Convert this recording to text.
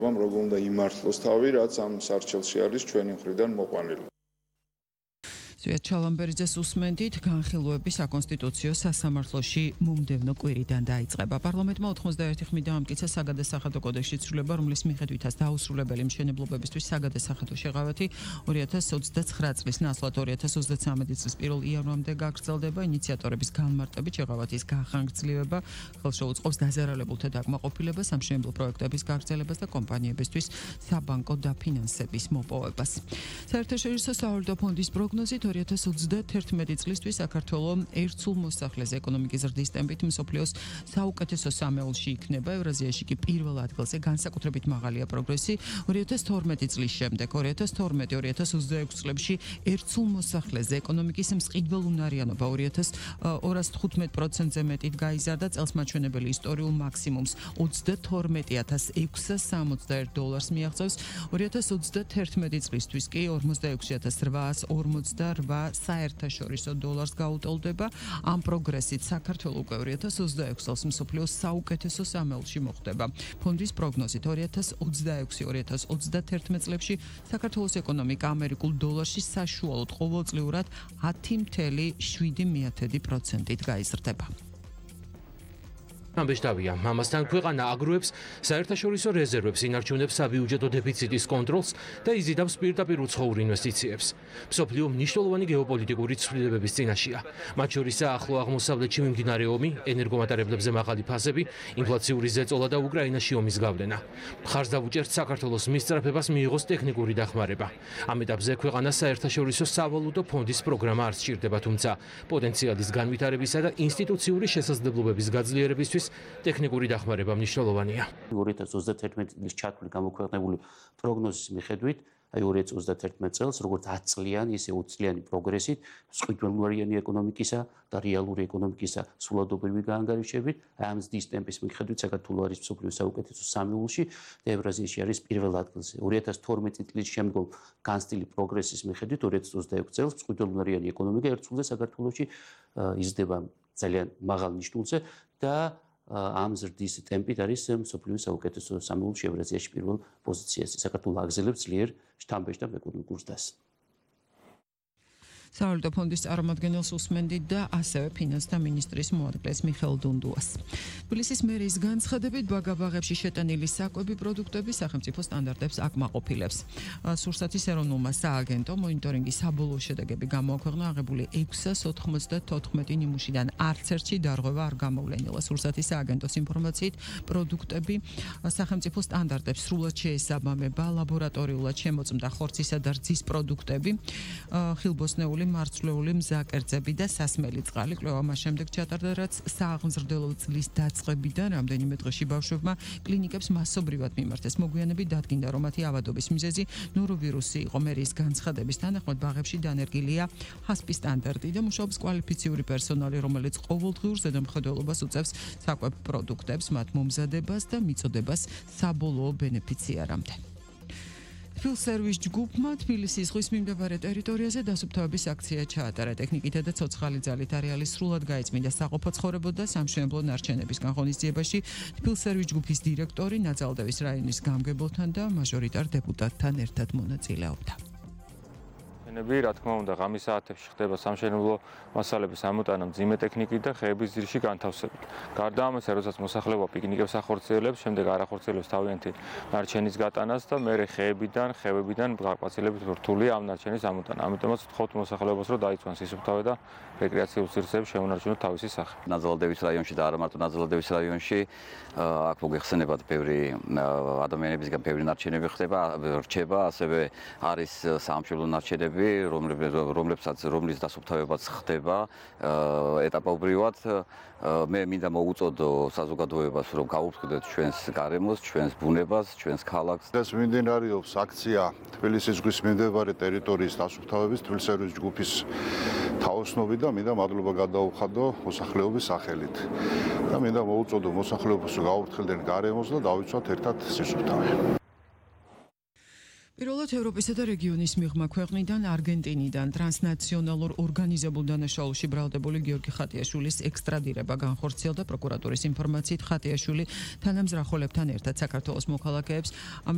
როგორ უნდა იმართლოს თავი, რაც ამ სარჩელში არის ჩვენი მხრიდან მოყვანილი. ზვიად ჩალამბერიძეს უსმენდით, განხილვები საკონსტიტუციო სასამართლოში მომდევნო კვირიდან დაიწყება. პარლამენტმა 91 ხმით დაამტკიცა საგადასახადო კოდექსში ცვლილება, რომლის მიხედვითაც დაუსრულებელი მშენებლობებისთვის საგადასახადო შეღავათი 2029 წლის ნაცვლად 2033 წლის 1 იანვრამდე გაგრძელდება. ინიციატორების განმარტებით შეღავათის გახანგრძლივება ხელს შეუწყობს დაზარალებულთა დაკმაყოფილებას, სამშენებლო პროექტების გაგრძელებას და კომპანიებისთვის საბანკო დაფინანსების მოპოვებას. საერთაშორისო სავალუტო ფონდის პროგნოზით 2031 წლისთვის საქართველო ერთსულ მოსახლეზე ეკონომიკის ზრდის ტემპით მსოფლიოს საუკეთესო სამეულში იქნება. ევრაზიაში კი პირველ ადგილზე განსაკუთრებით მაღალია პროგრესი. 2012 წლის შემდეგ 2012-2026 წლებში ერთსულ მოსახლეზე ეკონომიკის მსყიდველუნარიანობა 215%-ზე მეტით გაიზარდა. წელს მაჩვენებელი ისტორიულ მაქსიმუმს $22,661 მიაღწევს. 2031 წლისთვის კი 46,848 საერთაშორისო დოლარს გაუტოლდება. ამ პროგრესით საქართველო უკვე 2026 წელს მსოფლიოს საუკეთესო სამეულში მოხვდება. ფონდის პროგნოზით 2026-2031 წლებში საქართველოს ეკონომიკა ამერიკულ დოლარში საშუალოდ ყოველწლიურად 10,7%-ით გაიზრდება. ამბეშტავია, ამასთან ქვეყანა აგროებს საერთაშორისო რეზერვებს, ინარჩუნებს საბიუჯეტო დეფიციტის კონტროლს და იზიდავს პირდაპირ უცხოურ ინვესტიციებს. მსოფლიო მნიშვნელოვანი გეოპოლიტიკური ცვლილებების წინაშეა. მათ შორისაა ახლო აღმოსავლეთში მიმდინარე ომი, ენერგომატარებლებზე მაღალი ფასები, ინფლაციური ზეწოლა და უკრაინაში ომის გავლენა. მხარს დავუჭერთ საქართველოს მისწრაფებას მიიღოს ტექნიკური დახმარება. ამ ეტაპზე ქვეყანას საერთაშორისო სავალუტო ფონდის პროგრამა არ სჭირდება, თუმცა პოტენციალის განვითარებისა და ინსტიტუციური შესაძლებლობების გაძლიერებისთვის ტექნიკური დახმარება მნიშვნელოვანია. 2031 წლის ჩათვლით გამოქვეყნებული პროგნოზის მიხედვით, 2031 წელს როგორც 10 წლიანი, ისე 20 წლიანი პროგრესით მსყიდველუნარიანი ეკონომიკისა და რეალური ეკონომიკისა სულადობრივი გაანგარიშებით, ამ ზრდის ტემპის მიხედვით საქართველო არის მსოფლიოს საუკეთესო სამეულში და ევრაზიაში არის პირველ ადგილზე. 2012 წლის შემდგომ განცდილი პროგრესის მიხედვით 2026 წელს მსყიდველუნარიანი ეკონომიკა ერთსულზე საქართველოში იზრდება ძალიან მაღალ ნიშნულზე და ამ ზრდის ტემპით არის მსოფლიოს საუკეთესო სამეულში ევრაზიაში პირველ პოზიციაზე. საქართველო აგრძელებს ძლიერ შთამბეჭდავ ეკონომიკურ ზრდას. სავალუტო ფონდის წარმომადგენელს უსმენდით და ასევე ფინანსთა მინისტრის მოადგილეს მიხეილ დუნდუას. თბილისის მერიის განცხადებით, ბაგაბაღებში შეტანილი საკვები პროდუქტები სახელმწიფო სტანდარტებს აკმაყოფილებს. სურსათის ეროვნულმა სააგენტომ მონიტორინგის საბოლოო შედეგები გამოაქვეყნა აღებული 694 ნიმუშიდან არც ერთი დარღვევა არ გამოვლენილა. სურსათის სააგენტოს ინფორმაციით, პროდუქტები სახელმწიფო სტანდარტებს სრულად შეესაბამება. ლაბორატორიულად შემოწმდა ხორცისა და რძის პროდუქტები, ხილბოსნეული მარცვლეული მზაკერძები და სასმელი წყალი. კვლევა მას შემდეგ ჩატარდა, რაც სააღმზრდელო წლის დაწყებიდან რამდენიმე დღეში ბავშვებმა კლინიკებს მასობრივად მიმართეს. მოგვიანებით დადგინდა, რომ მათი ავადობის მიზეზი ნოროვირუსი იყო. მერიის განცხადების თანახმად ბაღებში დანერგილია ჰასპი სტანდარტი და მუშაობს კვალიფიციური პერსონალი, რომელიც ყოველდღიურ ზედამხედველობას უწევს საკვებ პროდუქტებს, მათ მომზადებას და მიწოდებას საბოლოო ბენეფიციარამდე. თბილსერვის ჯგუფმა თბილისის ზღვის მიმდებარე ტერიტორიაზე დასუფთავების აქცია ჩაატარა. ტექნიკითა და ცოცხალი ძალით არეალი სრულად გაიწმინდა საყოფაცხოვრებო და სამშენებლო ნარჩენების განხორციელებაში. თბილსერვის ჯგუფის დირექტორი ნაძალდევის რაიონის გამგებელთან და მაჟორიტარ დეპუტატთან ერთად მონაწილეობდა. რა თქმა უნდა, ღამის საათებში ხდება სამშენებლო მასალების ამოტანა მძიმე ტექნიკით და ხეების ძირში განთავსებით. გარდა ამისა, როდესაც მოსახლეობა პიკნიკებს ახორციელებს, შემდეგ არ ახორციელებს თავიანთი ნარჩენის გატანას და მერე ხეებიდან გაყვაცილებით რთულია ამ ნარჩენის ამოტანა. ამიტომაც ვთხოვთ მოსახლეობას, რომ დაიცვან სისუფთავე და რეკრეაციულ სივრცეებს შეუნარჩუნოთ თავისი სახე. ნაძალდევის რაიონში და არა მარტო ნაძალდევის რაიონში აქ მოგეხსენებათ ბევრი ადამიანებისგან ბევრი ნარჩენები რჩება, ასევე არის სამშენებლო ნარჩენები, რომლის დასუფთავებაც ხდება ეტაპობრივად. მე მინდა მოვუწოდო საზოგადოებას, რომ გაუფრთხილდეთ ჩვენს გარემოს, ჩვენს ბუნებას, ჩვენს ქალაქს. ეს მიმდინარეობს აქცია თბილისის ზღვის მიმდებარე ტერიტორიის დასუფთავების თბილისერვის ჯგუფის თაოსნობით და მინდა მადლობა გადაუხადო მოსახლეობის სახელით. და მინდა მოვუწოდო მოსახლეობას, რომ გაუფრთხილდნენ გარემოს და დავიცვათ ერთად სისუფთავე. პირველად ევროპისა და რეგიონის მიღმა ქვეყნიდან არგენტინიდან ტრანსნაციონალურ ორგანიზებულ დანაშაულში ბრალდებული გიორგი ხატიაშვილის ექსტრადირება განხორციელდა. პროკურატურის ინფორმაციით ხატიაშვილი თანამზრახველებთან ერთად საქართველოს მოქალაქეებს